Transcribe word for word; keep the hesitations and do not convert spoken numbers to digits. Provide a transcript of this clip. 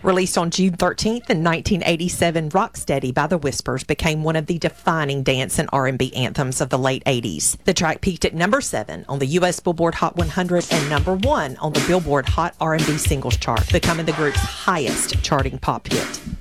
Released on June thirteenth in nineteen eighty-seven, Rocksteady by the Whispers became one of the defining dance and R and B anthems of the late eighties. The track peaked at number seven on the U S Billboard Hot one hundred and number one on the Billboard Hot R and B Singles chart, becoming the group's highest charting pop hit.